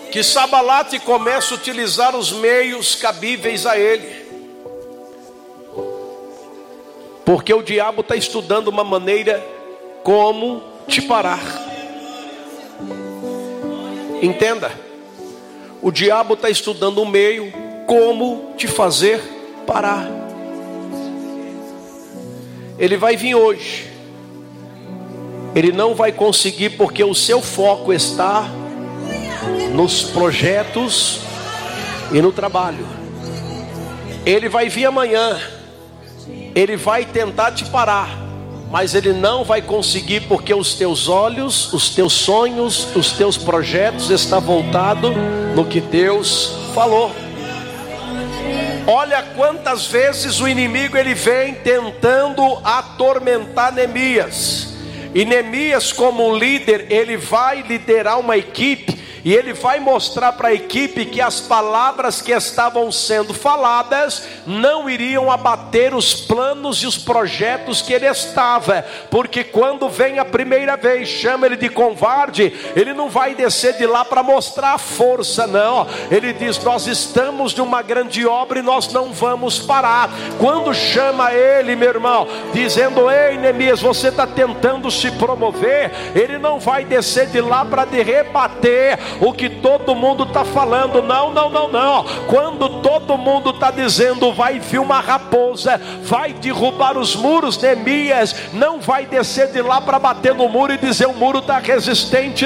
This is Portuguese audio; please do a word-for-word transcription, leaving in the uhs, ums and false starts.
que Sambalate começa a utilizar os meios cabíveis a ele. Porque o diabo está estudando uma maneira como te parar. Entenda. O diabo está estudando um meio como te fazer parar. Ele vai vir hoje. Ele não vai conseguir porque o seu foco está nos projetos e no trabalho. Ele vai vir amanhã. Ele vai tentar te parar, mas ele não vai conseguir porque os teus olhos, os teus sonhos, os teus projetos estão voltados no que Deus falou. Olha quantas vezes o inimigo ele vem tentando atormentar Neemias. E Neemias, como líder, ele vai liderar uma equipe. E ele vai mostrar para a equipe que as palavras que estavam sendo faladas não iriam abater os planos e os projetos que ele estava. Porque quando vem a primeira vez, chama ele de covarde, ele não vai descer de lá para mostrar a força, não. Ele diz, nós estamos numa grande obra e nós não vamos parar. Quando chama ele, meu irmão, dizendo, ei Neemias, você está tentando se promover, ele não vai descer de lá para de rebater o que todo mundo está falando. Não, não, não, não. Quando todo mundo está dizendo vai vir uma raposa, vai derrubar os muros, Neemias não vai descer de lá para bater no muro e dizer o muro está resistente.